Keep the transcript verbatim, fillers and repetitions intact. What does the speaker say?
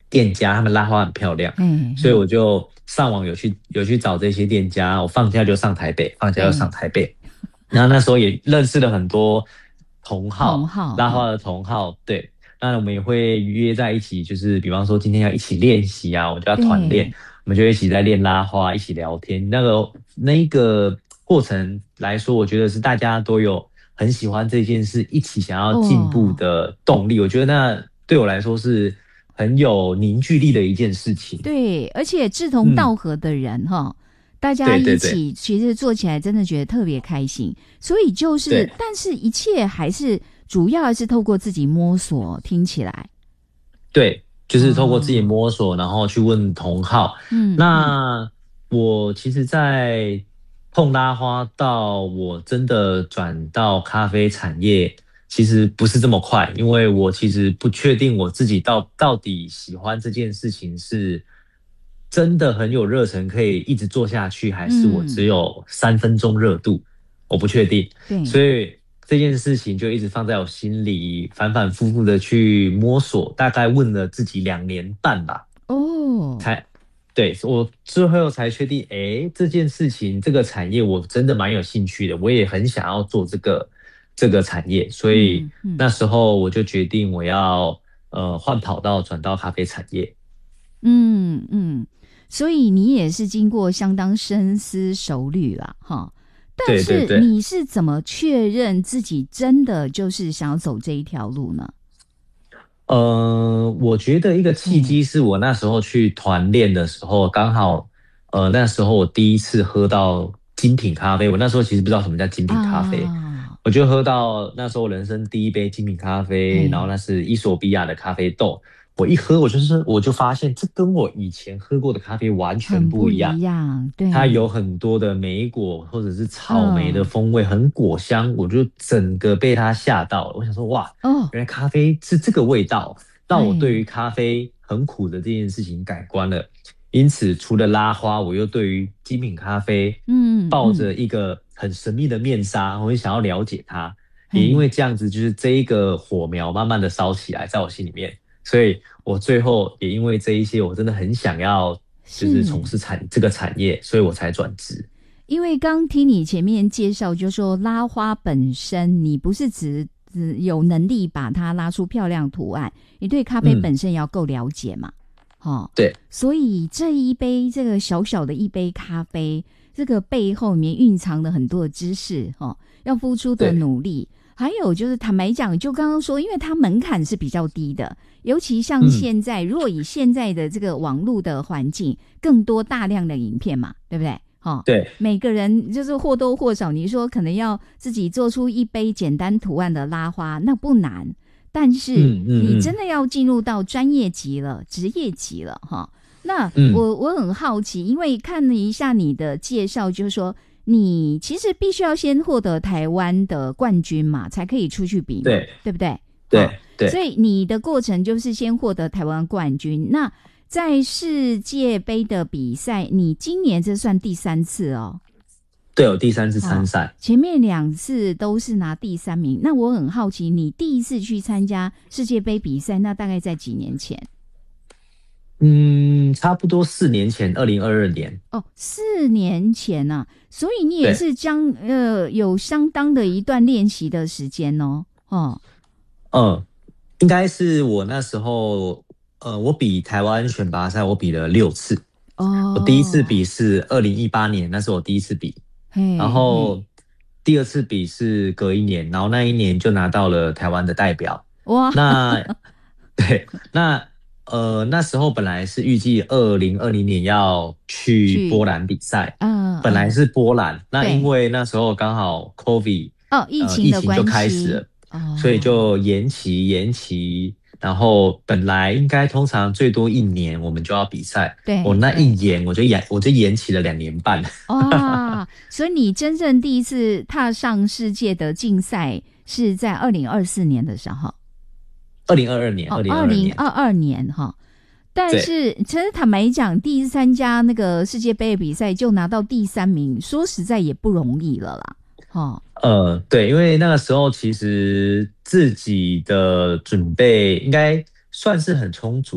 店家，他们拉花很漂亮， 嗯所以我就上网有去有去找这些店家，我放假就上台北，放假就上嗯， 台北，然后那时候也认识了很多同同好， 号哈， 拉花的同好，对，那我们也会约在一起，就是比方说今天要一起练习啊，我们就要团练， 对我们就一起在练拉花，一起聊天。那个那一个过程来说，我觉得是大家都有很喜欢这件事，一起想要进步哦。 的动力。我觉得那对我来说是很有凝聚力的一件事情。 对，而且志同嗯， 道合的人哈，大家一对对对起其实做起来真的觉得特别开心。所以就是， 对但是一切还是主要还是透过自己摸索，听起来对，就是透过自己哦， 摸索，然后去问同好。 嗯嗯那我其实，在碰拉花到我真的转到咖啡产业，其实不是这么快，因为我其实不确定我自己到到底喜欢这件事情是真的很有热忱，可以一直做下去，还是我只嗯， 有三分钟热度，我不确定。 对， 所以这件事情就一直放在我心里，反反复复的去摸索，大概问了自己两年半吧， 哦， 才对我最后才确定，诶，这件事情这个产业我真的蛮有兴趣的，我也很想要做这个这个产业，所以嗯嗯那时候我就决定我要呃换跑道转到咖啡产业。 嗯嗯，所以你也是经过相当深思熟虑了哈。但是对对对， 你是怎么确认自己真的就是想要走这一条路呢？ 呃，我觉得一个契嗯机是我那时候去团练的时候，刚好，呃，那时候我第一次喝到精品咖啡。我那时候其实不知道什么叫精品咖啡， 啊， 我就喝到那时候人生第一杯精品咖啡，然后嘿。 那是伊索比亚的咖啡豆。我一喝，我就是我就发现这跟我以前喝过的咖啡完全很不不一样。 一样， 它有对， 很多的莓果或者是草莓的嗯， 风味，很果香，我就整个被它吓到了。我想说，哇， 哦， 原来咖啡是这个味道，让我对哎， 于咖啡很苦的这件事情改观了。因此，除了拉花，我又对于精品咖啡抱嗯嗯， 着一个很神秘的面纱，我很想要了解它。也因嘿， 为这样子，就是这一个火苗慢慢的烧起来，在我心里面。所以我最后也因为这一些，我真的很想要，就是从是事产这个产业，所以我才转职。 因为刚听你前面介绍，就说拉花本身，你不是只只有能力把它拉出漂亮图案，你对咖啡嗯， 本身也要够了解嘛，哦， 对所以这一杯这个小小的一杯咖啡，这个背后里面蕴藏了很多的知识，哦，要付出的对， 努力。还有就是坦白讲，就刚刚说，因为它门槛是比较低的，尤其像嗯， 现在，如果以现在的这个网络的环境，更多大量的影片嘛，对不对？哦， 对， 每个人就是或多或少，你说可能要自己做出一杯简单图案的拉花，那不难。但是嗯嗯嗯你真的要进入到专业级了、职业级了，哈。那嗯， 我我很好奇，因为看了一下你的介绍，就是说你其实必须要先获得台湾的冠军嘛，才可以出去比嘛， 对对不对？好， 对对， 所以你的过程就是先获得台湾冠军。那在世界杯的比赛，你今年这算第三次哦。 对，有第三次参哦， 赛。 前面两次都是拿第三名。那我很好奇，你第一次去参加世界杯比赛，那大概在几年前？ 嗯，差不多四年前，二零二二年。 哦，四年前呐、啊，所以你也对， 是将呃有相当的一段练习的时间哦。哦嗯，应该是我那时候，呃，我比台湾选拔赛，我比了六次。我第一次哦， 比是二零一八年，那是我第一次比。然嘿嘿， 后第二次比是隔一年，然后那一年就拿到了台湾的代表。 哇， 那对，那呃那时候本来是预计二零二零年要去波去， 兰比赛， 嗯嗯， 本来是波兰，那因对， 为那时候刚好 COVID 哦，疫呃情的疫情就关系， 开始了，所以哦， 就延期延期。然后本来应该通常最多一年我们就要比赛，我那一对对。 延我就延我就延期了两年半。 哇，所以你真正第一次踏上世界的竞赛是在二零二四年的时候， 二零二二年， 哦， 二零二二二年， 零二二年哈。但对， 是，其实坦白讲，第一次参加那个世界杯的比赛就拿到第三名，说实在也不容易了啦。哦， 呃，对，因为那个时候其实自己的准备应该算是很充足。